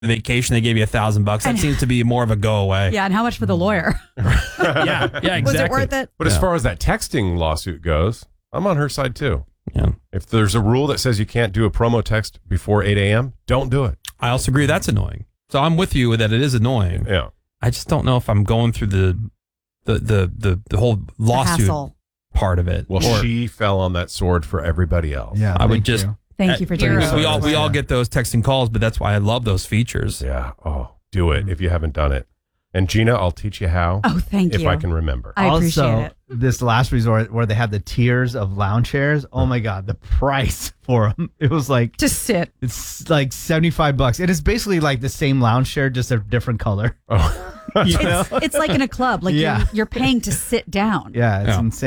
vacation, they gave you $1,000. That seems to be more of a go away. Yeah, and how much for the lawyer? yeah, exactly. Was it worth it? But as far as that texting lawsuit goes, I'm on her side too. Yeah. If there's a rule that says you can't do a promo text before 8 a.m., don't do it. I also agree that's annoying. So I'm with you that it is annoying. Yeah. I just don't know if I'm going through the whole lawsuit part of it. Well, she fell on that sword for everybody else. Yeah, I would just thank you for doing that. We all get those texting calls, but that's why I love those features. Yeah. Oh, do it if you haven't done it. And Gina, I'll teach you how. Oh, thank you. If I can remember. I appreciate also, it. this last resort where they have the tiers of lounge chairs. Oh my God, the price for them. It was like just sit. It's like $75. It is basically like the same lounge chair, just a different color. Oh, you know? It's like in a club. Like Yeah. you're paying to sit down. Yeah, it's insane.